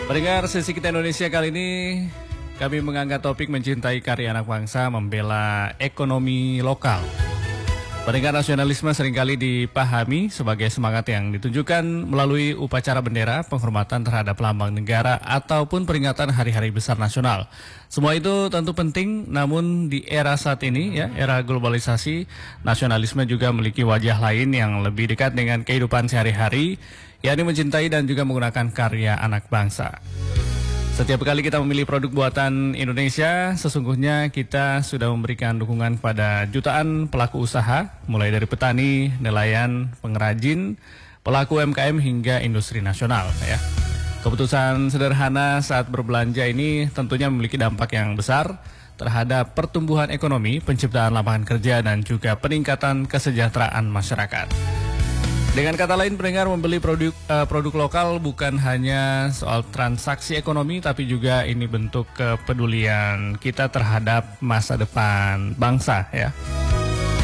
Pendengar sesi kita Indonesia kali ini, kami mengangkat topik mencintai karya anak bangsa, membela ekonomi lokal. Pendengar, nasionalisme seringkali dipahami sebagai semangat yang ditunjukkan melalui upacara bendera, penghormatan terhadap lambang negara, ataupun peringatan hari-hari besar nasional. Semua itu tentu penting, namun di era saat ini, era globalisasi, nasionalisme juga memiliki wajah lain yang lebih dekat dengan kehidupan sehari-hari, yakni mencintai dan juga menggunakan karya anak bangsa. Setiap kali kita memilih produk buatan Indonesia, sesungguhnya kita sudah memberikan dukungan kepada jutaan pelaku usaha, mulai dari petani, nelayan, pengrajin, pelaku UMKM hingga industri nasional. Keputusan sederhana saat berbelanja ini tentunya memiliki dampak yang besar terhadap pertumbuhan ekonomi, penciptaan lapangan kerja, dan juga peningkatan kesejahteraan masyarakat. Dengan kata lain, pendengar, membeli produk lokal bukan hanya soal transaksi ekonomi, tapi juga ini bentuk kepedulian kita terhadap masa depan bangsa,